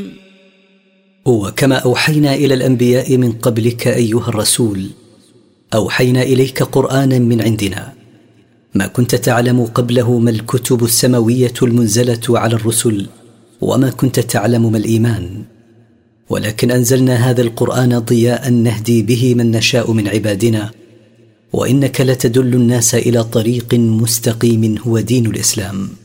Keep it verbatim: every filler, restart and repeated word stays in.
وكما أوحينا إلى الأنبياء من قبلك أيها الرسول أوحينا إليك قرآنا من عندنا ما كنت تعلم قبله ما الكتب السماوية المنزلة على الرسل وما كنت تعلم ما الإيمان، ولكن أنزلنا هذا القرآن ضياء نهدي به من نشاء من عبادنا، وإنك لتدل الناس إلى طريق مستقيم هو دين الإسلام.